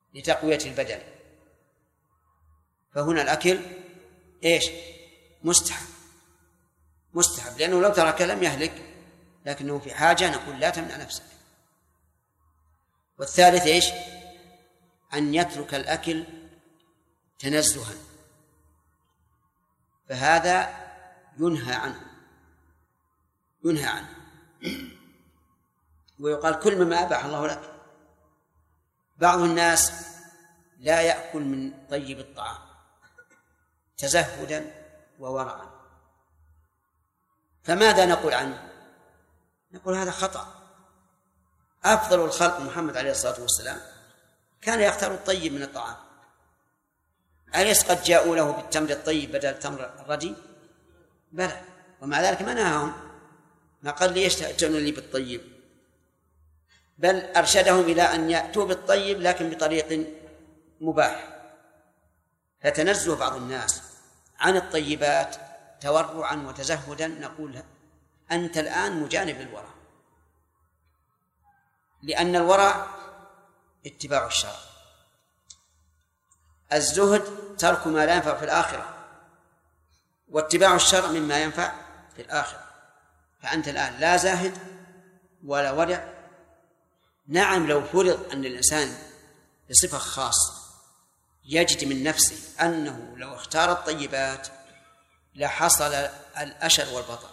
لتقوية البدن، فهنا الأكل إيش؟ مستحب، لأنه لو ترك لم يهلك، لكنه في حاجة نقول لا تمنع نفسك. والثالث إيش؟ أن يترك الأكل تنزها، فهذا ينهى عنه ويقال كل مما أباح الله لك. بعض الناس لا يأكل من طيب الطعام تزهدا وورعا، فماذا نقول عنه؟ نقول هذا خطأ. أفضل الخلق محمد عليه الصلاة والسلام كان يختار الطيب من الطعام، أليس قد جاءوا له بالتمر الطيب بدل التمر الردي؟ بلى، ومع ذلك ما نهاهم، ما قال لي يشتهون لي بالطيب، بل أرشدهم إلى أن يأتوا بالطيب لكن بطريق مباح. فتنزه بعض الناس عن الطيبات تورعا وتزهدا، نقول أنت الآن مجانب للورع، لأن الورع اتباع الشرع، الزهد ترك ما لا ينفع في الآخرة، واتباع الشرع مما ينفع في الآخرة. فأنت الآن لا زاهد ولا ورع. نعم، لو فرض أن الإنسان بصفة خاصة يجد من نفسه أنه لو اختار الطيبات لحصل الأشر والبطر،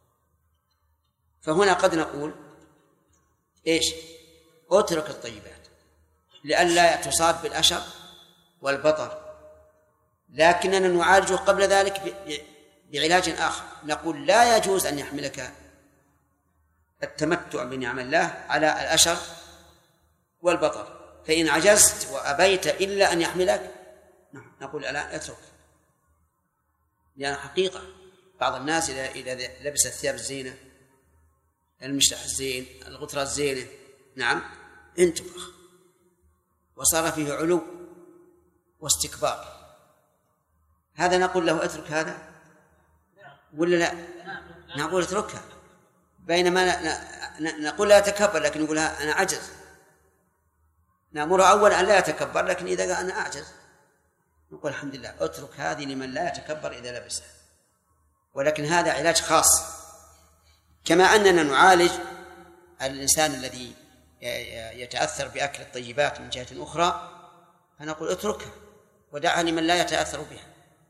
فهنا قد نقول إيش؟ اترك الطيبات لئلا تصاب بالأشر والبطر، لكننا نعالجه قبل ذلك بعلاج آخر، نقول لا يجوز أن يحملك التمتع بنعم الله على الأشر والبطر، فإن عجزت وأبيت إلا أن يحملك نقول ألا اترك. لأن حقيقة بعض الناس إذا لبس الثياب الزينة، المشلح الزين، الغترة الزينة، نعم، انتفخ وصار فيه علو واستكبار، هذا نقول له اترك هذا ولا لا؟ نقول اتركها، بينما نقول لا يتكبر، لكن نقول أنا عجز. نأمره أولا أن لا يتكبر، لكن إذا قال أنا أعجز نقول الحمد لله اترك هذه لمن لا يتكبر إذا لبسها. ولكن هذا علاج خاص، كما أننا نعالج الإنسان الذي يتأثر بأكل الطيبات من جهة أخرى، فنقول اتركها ودعها لمن لا يتأثر بها.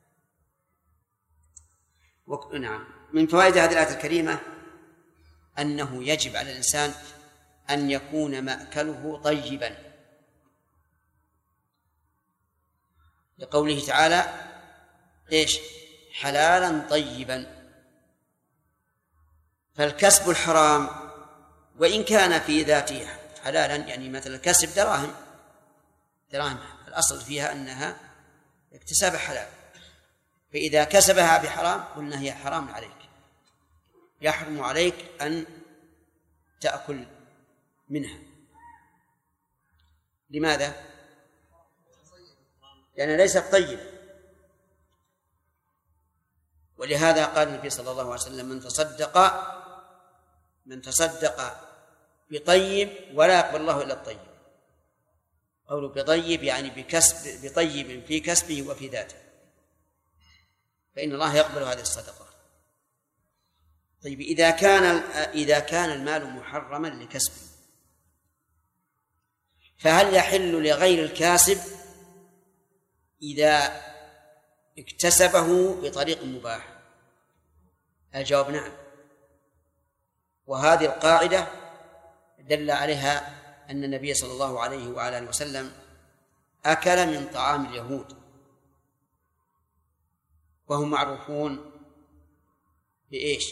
نعم، من فوائد هذه الآية الكريمة أنه يجب على الإنسان أن يكون مأكله طيبا، لقوله تعالى إيش؟ حلالا طيبا. فالكسب الحرام وإن كان في ذاته حلالا، يعني مثل كسب دراهم الأصل فيها أنها اكتساب حلال، فإذا كسبها بحرام قلنا هي حرام عليك، يحرم عليك أن تأكل منها. لماذا؟ لأنها ليست طيبة. ولهذا قال النبي صلى الله عليه وسلم من تصدق بطيب ولا يقبل الله إلا الطيب. قوله بطيب يعني بطيب في كسبه وفي ذاته، فإن الله يقبل هذه الصدقة. طيب إذا كان المال محرما لكسبه، فهل يحل لغير الكاسب إذا اكتسبه بطريق مباح؟ الجواب نعم، وهذه القاعدة دل عليها أن النبي صلى الله عليه وعلى آله وسلم أكل من طعام اليهود، وهم معروفون بإيش؟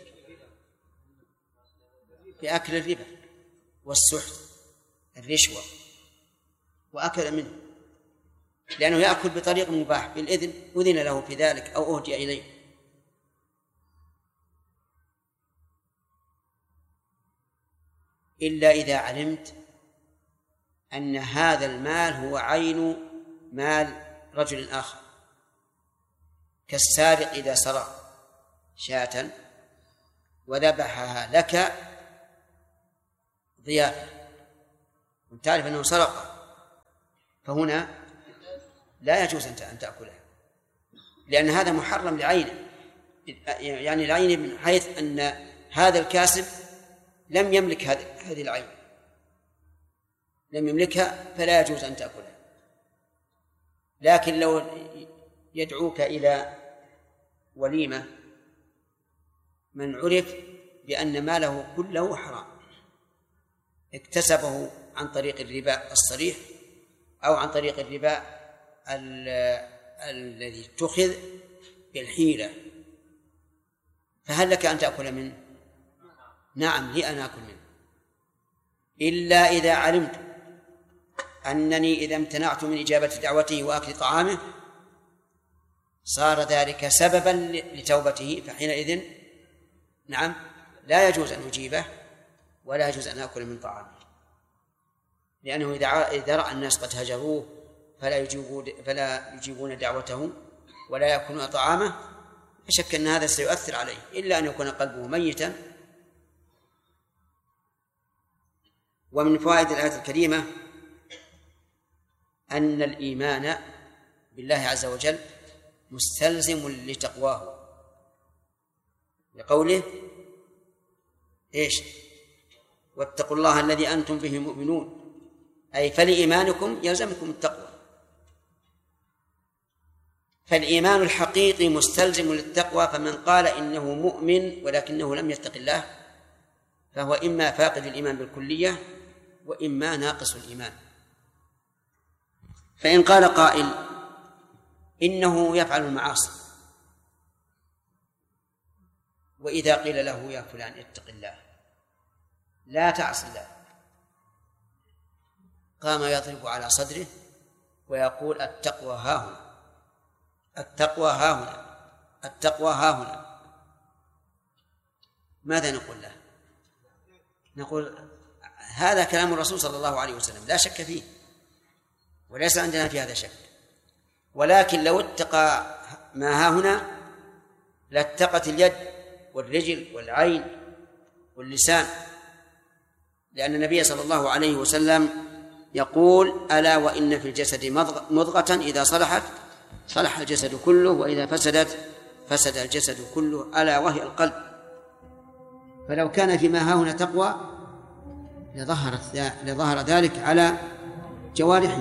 بأكل الربا والسحت الرشوة، وأكل منه لأنه يأكل بطريق مباح بالإذن، أذن له في ذلك أو أهدي إليه. إلا إذا علمت أن هذا المال هو عين مال رجل آخر، كالسارق إذا سرق شاة وذبحها لك ضيافة وتعرف أنه سرق، فهنا لا يجوز أن تأكلها، لأن هذا محرم لعينه، يعني العين من حيث أن هذا الكاسب لم يملك هذه العين، لم يملكها، فلا يجوز أن تأكلها. لكن لو يدعوك إلى وليمة من عرف بأن ماله كله حرام، اكتسبه عن طريق الربا الصريح أو عن طريق الربا الذي اتخذ بالحيلة، فهل لك أن تأكل منه؟ نعم، لي أن أكل منه، إلا إذا علمت أنني إذا امتنعت من إجابة دعوته وأكل طعامه صار ذلك سببا لتوبته، فحينئذ نعم لا يجوز أن أجيبه ولا يجوز أن أكل من طعامه، لأنه إذا رأى الناس قد هجروه فلا يجيبون دعوته ولا يأكلون طعامه، فشك أن هذا سيؤثر عليه، إلا أن يكون قلبه ميتا. ومن فوائد الآية الكريمة أن الإيمان بالله عز وجل مستلزم لتقواه، لقوله إيش؟ واتقوا الله الذي أنتم به مؤمنون، أي فلإيمانكم يلزمكم التقوى. فالإيمان الحقيقي مستلزم للتقوى، فمن قال إنه مؤمن ولكنه لم يتق الله فهو إما فاقد الإيمان بالكلية وإما ناقص الإيمان. فإن قال قائل إنه يفعل المعاصي، وإذا قيل له يا فلان اتق الله لا تعصي الله، قام يضرب على صدره ويقول التقوى ها هنا، التقوى ها هنا، التقوى ها هنا، ماذا نقول له؟ نقول هذا كلام الرسول صلى الله عليه وسلم لا شك فيه، وليس عندنا في هذا شك، ولكن لو اتقى ما ها هنا لاتقت اليد والرجل والعين واللسان، لأن النبي صلى الله عليه وسلم يقول ألا وإن في الجسد مضغة إذا صلحت صلح الجسد كله وإذا فسدت فسد الجسد كله ألا وهي القلب. فلو كان فيما ها هنا تقوى لظهر ذلك على جوارحه.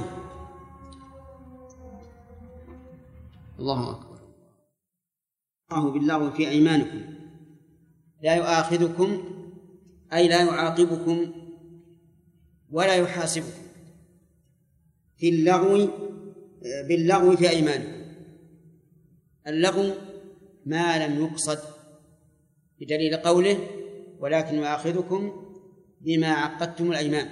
الله أكبر. الله باللغو في أيمانكم لا يؤاخذكم أي لا يعاقبكم ولا يحاسبكم في اللغو باللغو في أيمانكم. اللغو ما لم يقصد، بدليل قوله ولكن يؤاخذكم بما عقدتم الأيمان.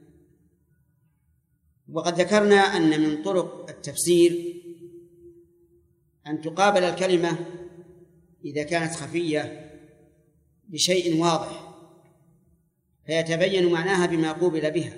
وقد ذكرنا أن من طرق التفسير أن تقابل الكلمة إذا كانت خفية بشيء واضح فيتبين معناها بما قوبل بها.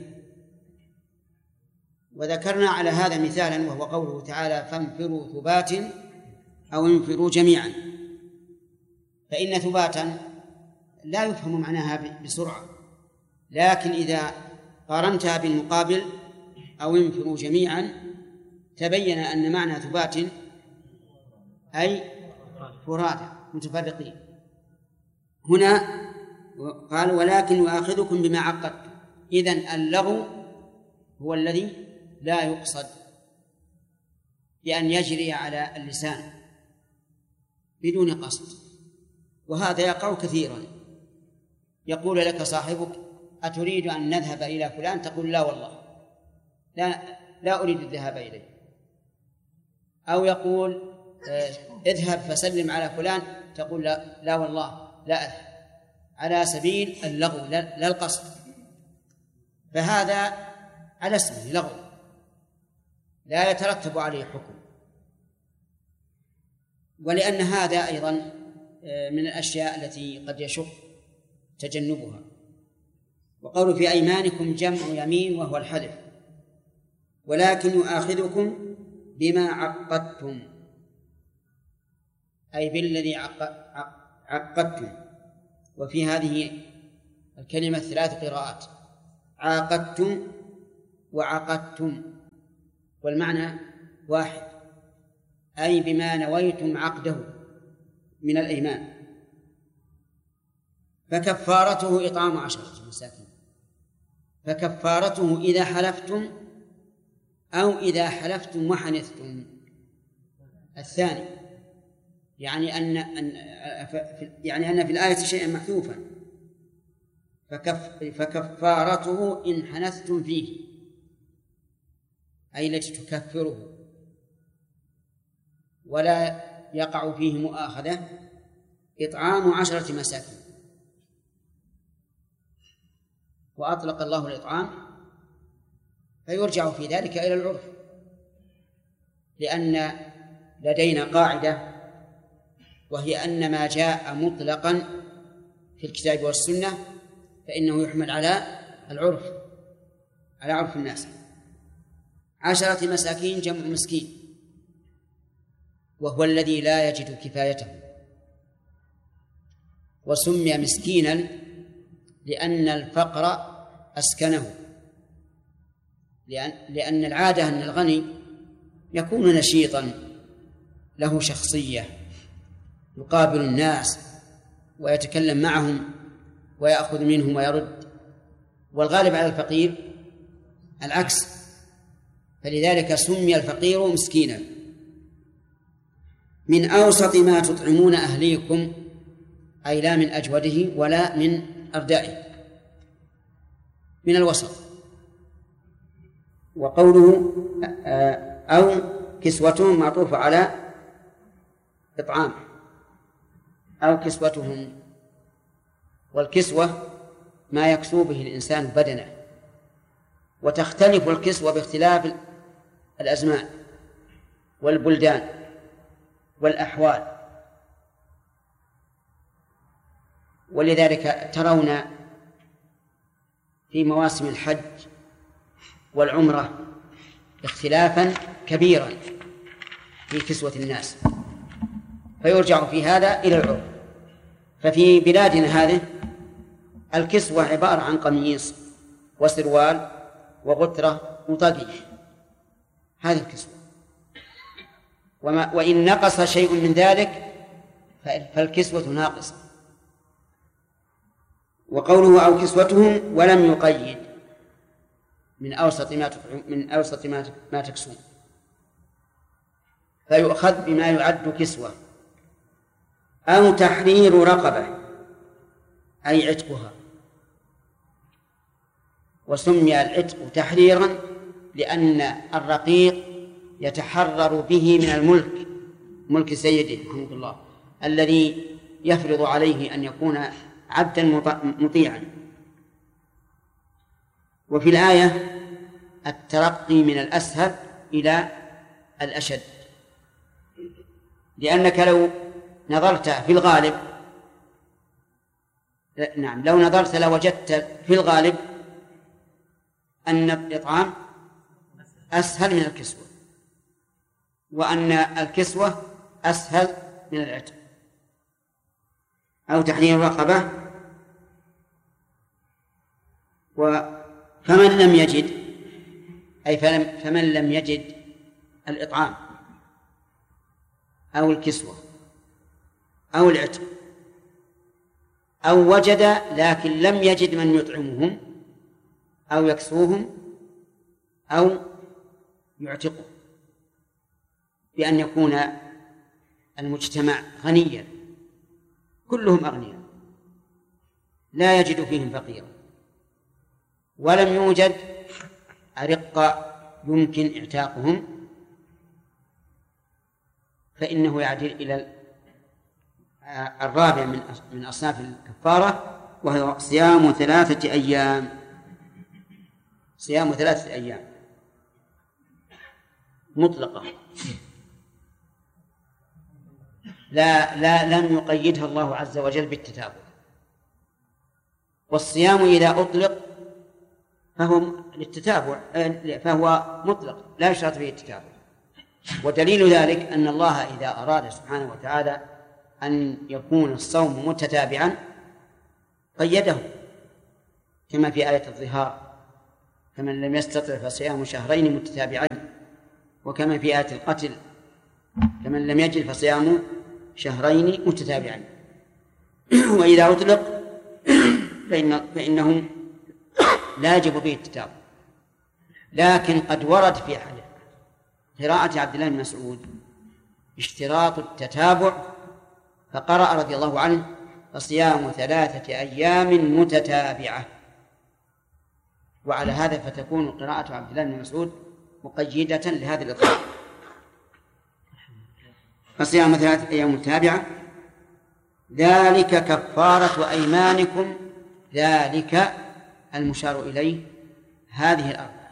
وذكرنا على هذا مثالا وهو قوله تعالى فانفروا ثبات أو انفروا جميعا، فإن ثباتا لا يفهم معناها بسرعة، لكن إذا قارنتها بالمقابل أو انفروا جميعا تبين أن معنى ثبات أي فرادى متفرقين. هنا قال ولكن يؤاخذكم بما عقدتم، إذن اللغو هو الذي لا يقصد بأن يجري على اللسان بدون قصد، وهذا يقع كثيرا. يقول لك صاحبك أتريد أن نذهب إلى فلان؟ تقول لا والله لا أريد الذهاب إليه. أو يقول اذهب فسلم على فلان، تقول لا والله لا أذهب، على سبيل اللغو لا القصد، فهذا على اسمه لغو لا يترتب عليه حكم. ولأن هذا أيضا من الأشياء التي قد يشق تجنبها. وقول في أيمانكم جمع يمين وهو الحلف، ولكن يؤاخذكم بما عقدتم أي بالذي عقدتم. وفي هذه الكلمة 3 قراءات: عاقدتم وعقدتم والمعنى واحد، أي بما نويتم عقده من الأيمان. فكفارته إطعام 10 مساكين. فكفارته إذا حلفتم أو إذا حلفتم وحنثتم. الثاني يعني أن في الآية شيئا محذوفا. فكفارته إن حنثتم فيه، أي التي تكفره ولا يقع فيه مؤاخذة، إطعام 10 مساكين. وأطلق الله الإطعام، فيرجع في ذلك إلى العرف، لأن لدينا قاعدة، وهي أن ما جاء مطلقا في الكتاب والسنة فإنه يحمل على العرف، على عرف الناس. 10 مساكين جمع مسكين، وهو الذي لا يجد كفايته، وسمي مسكينا لأن الفقر أسكنه، لأن العادة أن الغني يكون نشيطا له شخصية، يقابل الناس ويتكلم معهم ويأخذ منهم ويرد، والغالب على الفقير العكس، فلذلك سمي الفقير مسكينا. من أوسط ما تطعمون أهليكم، أي لا من أجوده ولا من أردائه، من الوسط. وقوله أو كسوتهم معطوف على إطعام أو كسوتهم. والكسوة ما يكسو به الإنسان بدنه، وتختلف الكسوة باختلاف الأزمان والبلدان والأحوال. ولذلك ترون في مواسم الحج والعمرة اختلافا كبيرا في كسوة الناس، فيرجع في هذا إلى العرف. ففي بلادنا هذه الكسوة عبارة عن قميص وسروال وغترة وطاقية، هذه الكسوة. وإن نقص شيء من ذلك فالكسوة ناقصة. وقوله أو كسوتهم ولم يقيد، من أوسط ما تكسون، فيؤخذ بما يعد كسوة. أو تحرير رقبة، أي عتقها. وسمي العتق تحريرا لأن الرقيق يتحرر به من الملك، ملك سيده رحمه الله، الذي يفرض عليه أن يكون عبدا مطيعا. وفي الآية الترقي من الأسهل إلى الأشد، لأنك لو نظرت في الغالب، لو نظرت لوجدت في الغالب أن الإطعام أسهل من الكسوة، وأن الكسوة أسهل من العتق. أو تحرير رقبة. فمن لم يجد، أي فمن لم يجد الإطعام أو الكسوة أو العتق، أو وجد لكن لم يجد من يطعمهم أو يكسوهم أو يعتقوا، بأن يكون المجتمع غنيا، كلهم أغنياء لا يجد فيهم فقيرا، ولم يوجد أرقة يمكن اعتاقهم، فإنه يعدل إلى الرابع من أصناف الكفارة، وهو صيام 3 أيام. صيام 3 أيام مطلقة، لم يقيدها الله عز وجل بالتتابع. والصيام إذا أطلق فهو للتتابع، فهو مطلق لا يشترط به التتابع. ودليل ذلك أن الله إذا أراد سبحانه وتعالى أن يكون الصوم متتابعا قيده، كما في آية الظهار: فمن لم يستطع فصيام 2 شهرين متتابعين وكما في آية القتل فمن لم يجد فصيام شهرين متتابعين. وإذا أطلق فإنه لا يجب به التتابع. لكن قد ورد في قراءة عبد الله بن مسعود اشتراط التتابع، فقرأ رضي الله عنه فصيام 3 أيام متتابعة، وعلى هذا فتكون قراءة عبد الله بن مسعود مقيدة لهذا الإطلاق. فصيام 3 أيام متتابعة ذلك كفارة أيمانكم، ذلك المشار إليه هذه الأربعة،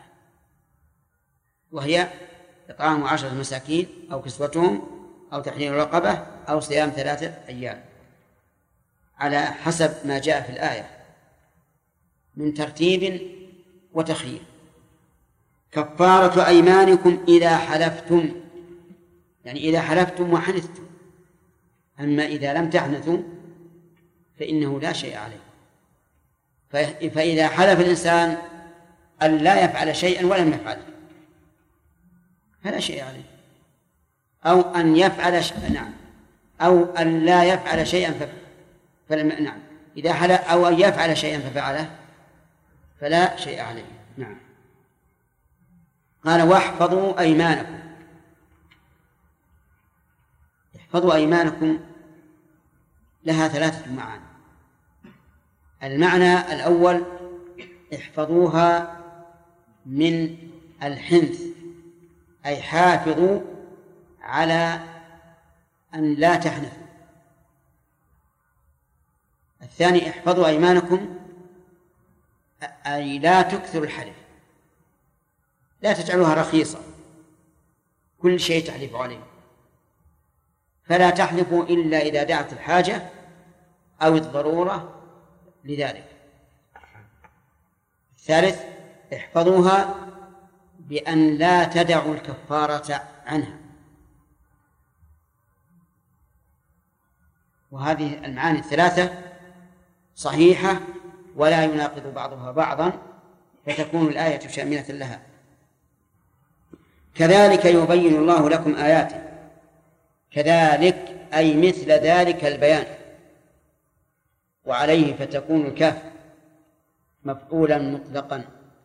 وهي إطعام 10 مساكين أو كسوتهم أو تحرير رقبة أو صيام 3 أيام، على حسب ما جاء في الآية من ترتيب وتخيير. كفارة أيمانكم إذا حلفتم، يعني إذا حلفتم وحنثتم. أما إذا لم تحنثوا فإنه لا شيء عليه. فإذا حلف الإنسان أن لا يفعل شيئا ولم يفعله فلا شيء عليه، أو أن يفعل نعم، أو أن لا يفعل شيئا نعم، إذا حلف أو أن يفعل شيئا ففعله فلا شيء عليه. نعم. قال واحفظوا أيمانكم. احفظوا أيمانكم لها 3 معاني. المعنى الأول احفظوها من الحنث، أي حافظوا على أن لا تحنثوا. الثاني احفظوا أيمانكم أي لا تكثروا الحلف، لا تجعلوها رخيصة كل شيء تحلف عليه، فلا تحلفوا إلا إذا دعت الحاجة أو الضرورة لذلك. الثالث احفظوها بأن لا تدعوا الكفارة عنها. وهذه المعاني ال3 صحيحة ولا يناقض بعضها بعضا، فتكون الآية شاملة لها. كذلك يبين الله لكم آياته. كذلك أي مثل ذلك البيان، وعليه فتكون الكاف مفعولا مطلقا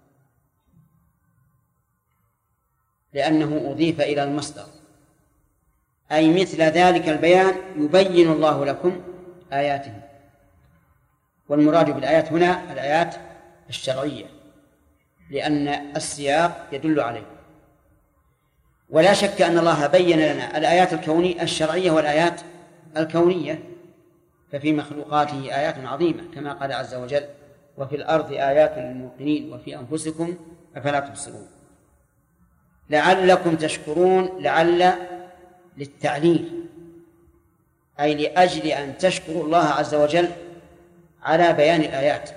لأنه أضيف إلى المصدر. أي مثل ذلك البيان يبين الله لكم آياته. والمراد بالآيات هنا الآيات الشرعية، لأن السياق يدل عليه. ولا شك أن الله بين لنا الآيات الشرعية والآيات الكونية، ففي مخلوقاته آيات عظيمة كما قال عز وجل وفي الأرض آيات للموقنين وفي أنفسكم أفلا تبصرون. لعلكم تشكرون، لعل للتعليل، أي لأجل أن تشكروا الله عز وجل على بيان الآيات.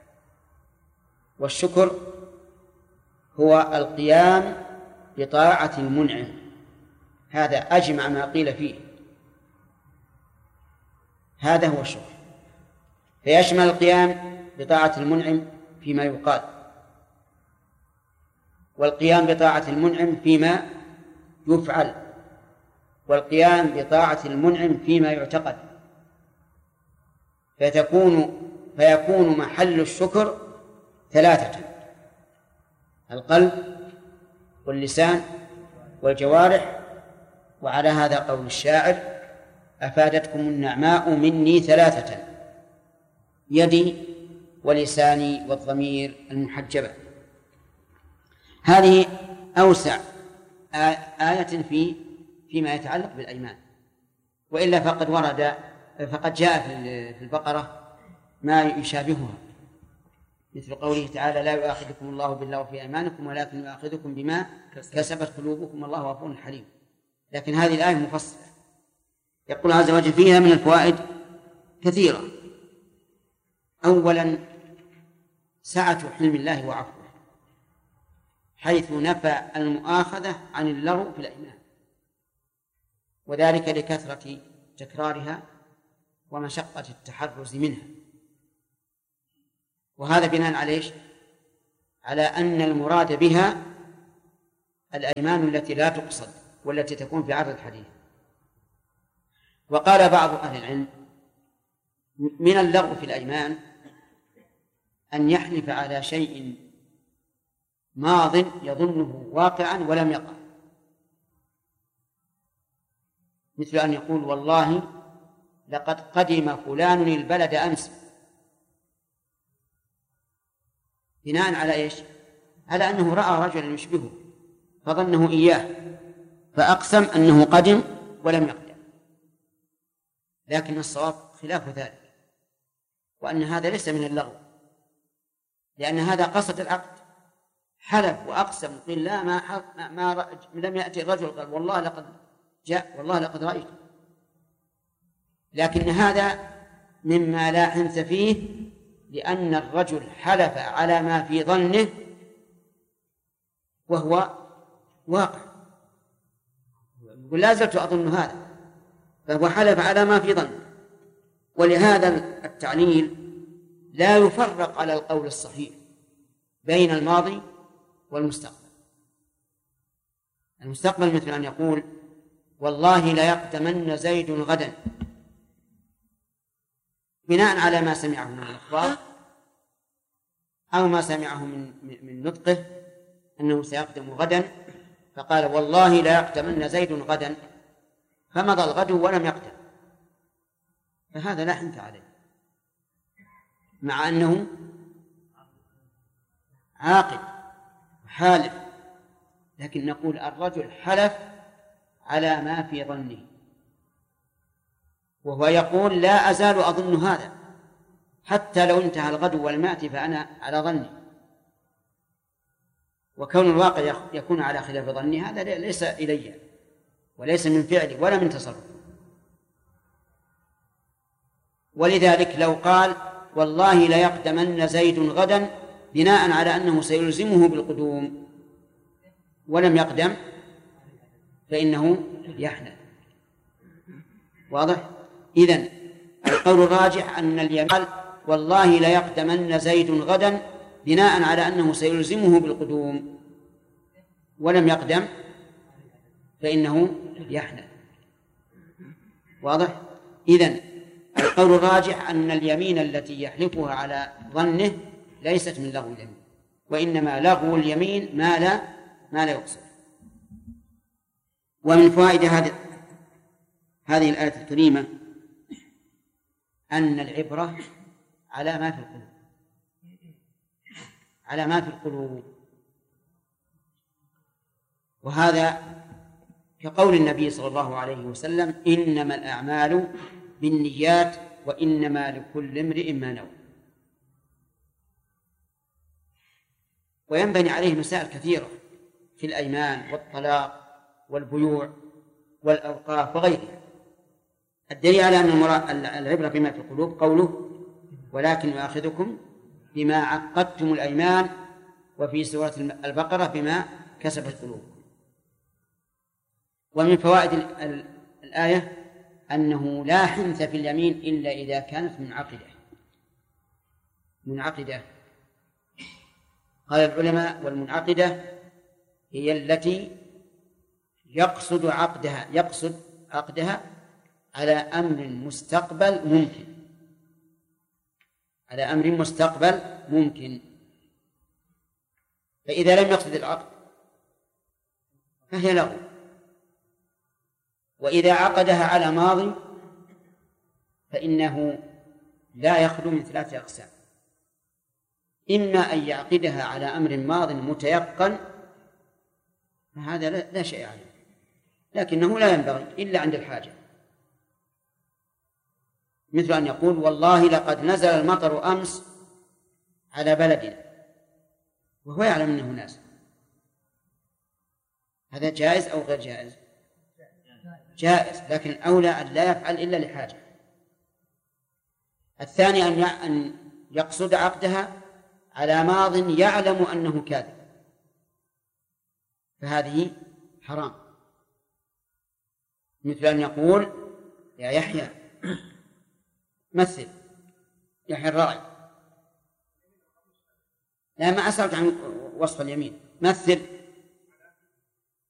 والشكر هو القيام بطاعة المنعم، هذا أجمع ما قيل فيه، هذا هو الشكر، فيشمل القيام بطاعة المنعم فيما يقال، والقيام بطاعة المنعم فيما يفعل، والقيام بطاعة المنعم فيما يعتقد. فيكون محل الشكر 3: القلب واللسان والجوارح. وعلى هذا قول الشاعر: أفادتكم النعماء مني 3: يدي ولساني والضمير المحجبة. هذه أوسع آية فيما يتعلق بالأيمان، وإلا فقد جاء في البقرة ما يشابهها، مثل قوله تعالى: لا يؤاخذكم الله باللغو في أيمانكم ولكن يؤاخذكم بما كسبت قلوبكم والله غفور حليم. لكن هذه الآية مفصلة، يقول عز وجل فيها من الفوائد كثيرة. أولا سعة حلم الله وعفوه، حيث نفى المؤاخذة عن اللغو في الأيمان، وذلك لكثرة تكرارها ومشقة التحرز منها. وهذا بناء على أن المراد بها الأيمان التي لا تقصد والتي تكون في عرض الحديث. وقال بعض أهل العلم من اللغو في الأيمان أن يحلف على شيء ماض يظنه واقعا ولم يقع، مثل أن يقول والله لقد قدم فلان البلد أمس، بناء على إيش؟ على أنه رأى رجلا يشبهه فظنه إياه فأقسم أنه قدم ولم يقدم، لكن الصواب خلاف ذلك، وأن هذا ليس من اللغو، لأن هذا قصد العقد، حلف وأقسم قيل لا ما لم يأتي الرجل قال والله لقد جاء والله لقد رأيته، لكن هذا مما لا حنث فيه، لأن الرجل حلف على ما في ظنه وهو واقع، ولا زلت أظن هذا، فهو حلف على ما في ظنه. ولهذا التعليل لا يفرق على القول الصحيح بين الماضي والمستقبل. المستقبل مثل أن يقول والله ليقدمن زيد غدا، بناء على ما سمعه من الأخبار أو ما سمعه من نطقه أنه سيقدم غدا، فقال والله ليقدمن زيد غدا، فمضى الغد ولم يقدم، فهذا لا حنث عليه، مع أنه عاقل حالف، لكن نقول الرجل حلف على ما في ظنه، وهو يقول لا أزال أظن هذا حتى لو انتهى الغد ولم يأتي فأنا على ظني، وكون الواقع يكون على خلاف ظني هذا ليس إلي وليس من فعلي ولا من تصرف. ولذلك لو قال والله ليقدمن زيد غدا بناء على أنه سيلزمه بالقدوم ولم يقدم فإنه يحنث. واضح؟ إذن القول الراجح أن اليمين قال والله ليقدمن زيد غدا بناء على أنه سيلزمه بالقدوم ولم يقدم فإنه يحنث. واضح؟ إذن القول الراجح أن اليمين التي يحلفها على ظنه ليست من لغو اليمين، وإنما لغو اليمين ما لا يقصد. ومن فوائد هذه الآية الكريمة أن العبرة على ما في القلوب، على ما في القلوب، وهذا كقول النبي صلى الله عليه وسلم إنما الأعمال بالنيات وإنما لكل امرئ ما نوى. وينبني عليه مسائل كثيرة في الأيمان والطلاق والبيوع والأوقاف وغيرها. الدليل على أن العبرة بما في القلوب قوله ولكن يؤاخذكم بما عقدتم الأيمان، وفي سورة البقرة بما كسبت قلوبكم. ومن فوائد الآية أنه لا حنث في اليمين إلا إذا كانت منعقدة. قال العلماء والمنعقدة هي التي يقصد عقدها على أمر مستقبل ممكن، فإذا لم يقصد العقد فهي لغو. وإذا عقدها على ماضي فإنه لا يخلو من 3 أقسام: إما أن يعقدها على أمر ماض متيقن، فهذا لا شيء عليه، لكنه لا ينبغي إلا عند الحاجة، مثل أن يقول والله لقد نزل المطر أمس على بلدنا، وهو يعلم أنه نازل. هذا جائز أو غير جائز؟ جائز، لكن أولى أن لا يفعل إلا لحاجة. الثاني أن يقصد عقدها على ماض يعلم أنه كاذب، فهذه حرام، مثل أن يقول يا يحيى مثل، يحيى الراعي، لا ما أسألت عن وصف اليمين، مثل